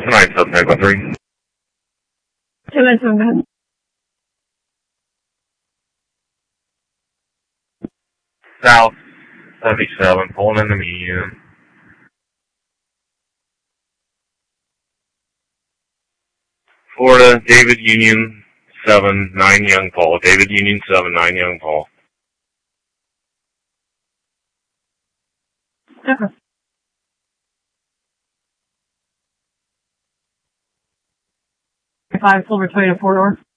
Tonight, South Tango 3. 2 minutes, go ahead. South 77, pulling in the median. Florida, David Union 7, 9 Young Paul. David Union 7, 9 Young Paul. Okay. Five Silver Toyota 4-door.